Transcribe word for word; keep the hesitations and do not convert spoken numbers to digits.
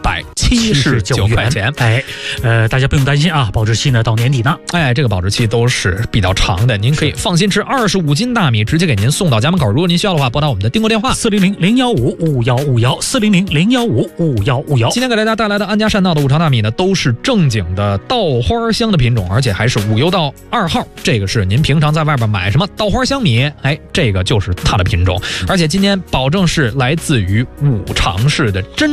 百七十九块钱。 哎，呃，大家不用担心啊，保质期呢到年底呢。 哎，这个保质期都是比较长的，您可以放心吃二十五斤大米，直接给您送到家门口。如果您需要的话，拨打我们的订购电话四零零零幺五五幺五幺四零零零幺五五幺五幺。 今天给大家带来的安家善道的五常大米呢，都是正经的稻花香的品种，而且还是五油稻二号。这个是您平常在外边买什么稻花香米，哎，这个就是它的品种，而且今天保证是来自于五常市的真